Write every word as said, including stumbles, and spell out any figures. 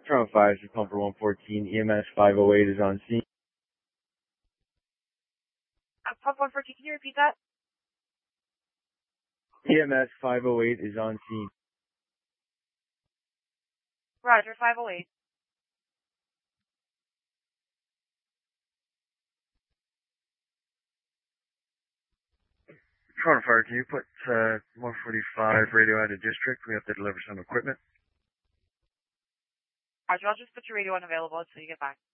Toronto Fire, this is Pumper one fourteen, E M S five oh eight is on scene. Uh, Pump one fourteen, can you repeat that? E M S five oh eight is on scene. Roger, five oh eight. Toronto Fire, can you put uh, one forty-five radio out of district? We have to deliver some equipment. Roger, I'll just put your radio unavailable until you get back.